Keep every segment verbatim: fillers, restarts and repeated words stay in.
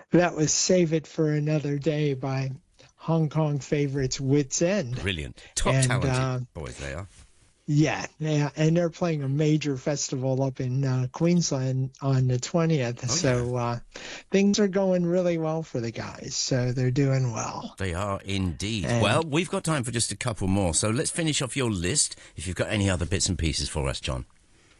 That was Save It for Another Day by Hong Kong favorites Wits End. Brilliant. Top and, talented uh, boys they are. Yeah, yeah, and they're playing a major festival up in uh, Queensland on the twentieth. Oh, so yeah. uh, things are going really well for the guys. So they're doing well. They are indeed. And, well, we've got time for just a couple more. So let's finish off your list if you've got any other bits and pieces for us, John.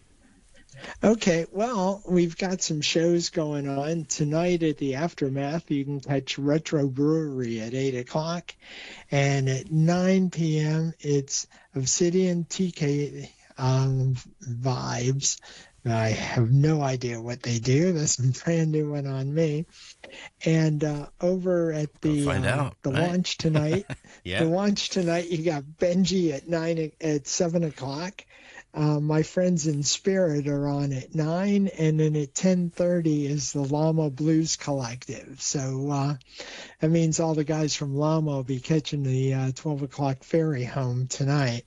Okay, well, we've got some shows going on. Tonight at the Aftermath, you can catch Retro Brewery at eight o'clock. And at nine p.m., it's Obsidian T K um, Vibes. I have no idea what they do. That's a brand new one on me. And uh, over at the find uh, out, the right? launch tonight, Yeah. the launch tonight, you got Benji at nine at seven o'clock. Uh, my friends in spirit are on at nine, and then at ten thirty is the Llama Blues Collective. So uh, that means all the guys from Llama will be catching the uh, twelve o'clock ferry home tonight.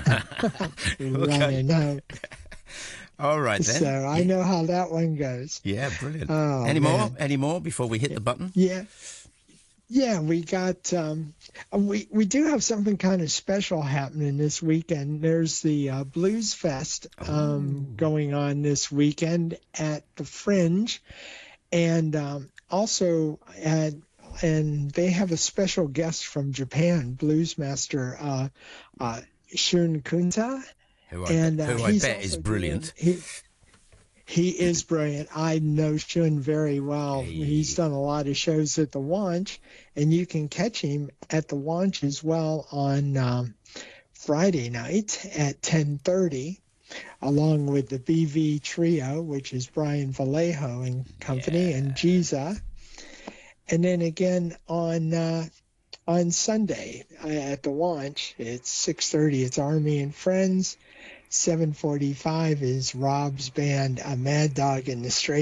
Running out. All right, then. So I yeah. know how that one goes. Yeah, brilliant. Oh, Any man. more? Any more before we hit the button? Yeah. Yeah, we got um, we we do have something kind of special happening this weekend. There's the uh, Blues Fest um, going on this weekend at the Fringe, and um, also at and they have a special guest from Japan, blues master uh, uh, Shun Kunta, Who I, and uh, who I he's bet is also brilliant. doing- he, He is brilliant. I know Shun very well. Hey. He's done a lot of shows at the Launch, and you can catch him at the Launch as well on um, Friday night at ten thirty, along with the B V Trio, which is Brian Vallejo and company, Yeah. and Giza. And then again on uh, on Sunday uh, at the Launch, it's six thirty. It's Army and Friends. seven forty-five is Rob's band, a Mad Dog and the Stray